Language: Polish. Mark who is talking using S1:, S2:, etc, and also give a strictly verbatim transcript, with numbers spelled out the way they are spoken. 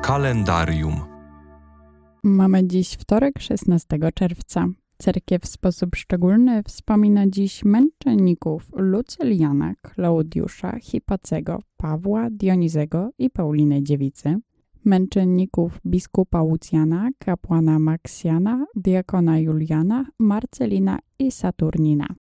S1: Kalendarium.
S2: Mamy dziś wtorek, szesnastego czerwca. Cerkiew w sposób szczególny wspomina dziś męczenników Lucyliana, Klaudiusza, Hipacego, Pawła, Dionizego i Pauliny Dziewicy, męczenników biskupa Łucjana, kapłana Maksjana, diakona Juliana, Marcelina i Saturnina.